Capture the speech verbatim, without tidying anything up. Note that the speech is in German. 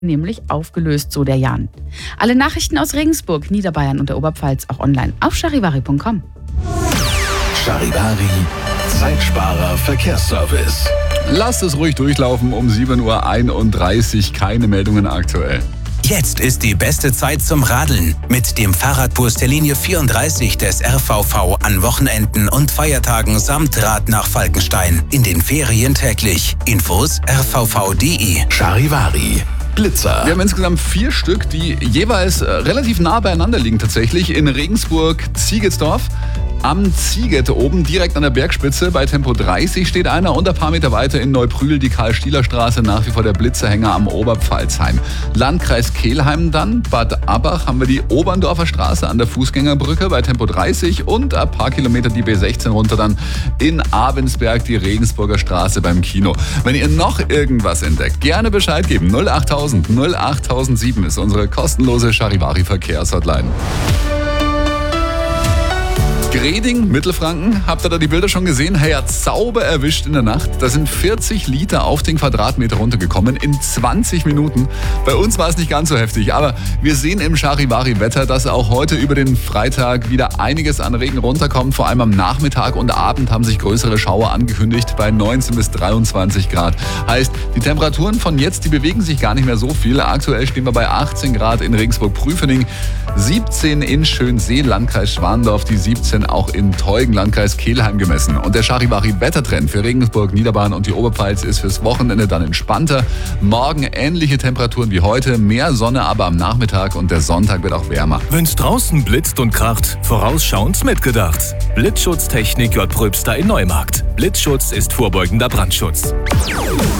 nämlich aufgelöst, so der Jan. Alle Nachrichten aus Regensburg, Niederbayern und der Oberpfalz auch online auf charivari punkt com. Charivari, Zeitsparer Verkehrsservice. Lasst es ruhig durchlaufen, um sieben Uhr einunddreißig, keine Meldungen aktuell. Jetzt ist die beste Zeit zum Radeln mit dem Fahrradbus der Linie vierunddreißig des R V V an Wochenenden und Feiertagen samt Rad nach Falkenstein. In den Ferien täglich. Infos r v v punkt d e. Charivari, Blitzer. Wir haben insgesamt vier Stück, die jeweils äh, relativ nah beieinander liegen tatsächlich. In Regensburg, Ziegetsdorf. Am Zieget oben, direkt an der Bergspitze, bei Tempo dreißig steht einer und ein paar Meter weiter in Neubrühl die Karl-Stieler-Straße, nach wie vor der Blitzerhänger am Oberpfalzheim. Landkreis Kelheim dann, Bad Abbach haben wir die Oberndorfer Straße an der Fußgängerbrücke bei Tempo dreißig und ein paar Kilometer die B sechzehn runter dann in Abensberg die Regensburger Straße beim Kino. Wenn ihr noch irgendwas entdeckt, gerne Bescheid geben. null achttausend null achttausendsieben ist unsere kostenlose Charivari-Verkehrshotline. Greding, Mittelfranken, habt ihr da die Bilder schon gesehen? Hey, hat sauber erwischt in der Nacht. Da sind vierzig Liter auf den Quadratmeter runtergekommen in zwanzig Minuten. Bei uns war es nicht ganz so heftig, aber wir sehen im Charivari-Wetter, dass auch heute über den Freitag wieder einiges an Regen runterkommt. Vor allem am Nachmittag und Abend haben sich größere Schauer angekündigt bei neunzehn bis dreiundzwanzig Grad. Heißt, die Temperaturen von jetzt, die bewegen sich gar nicht mehr so viel. Aktuell stehen wir bei achtzehn Grad in Regensburg-Prüfening, siebzehn in Schönsee, Landkreis Schwandorf, die siebzehn auch in Teugen, Landkreis Kelheim gemessen. Und der Charivari-Wettertrend für Regensburg, Niederbayern und die Oberpfalz ist fürs Wochenende dann entspannter. Morgen ähnliche Temperaturen wie heute, mehr Sonne aber am Nachmittag und der Sonntag wird auch wärmer. Wenn's draußen blitzt und kracht, vorausschauend mitgedacht. Blitzschutztechnik J. Pröbster in Neumarkt. Blitzschutz ist vorbeugender Brandschutz.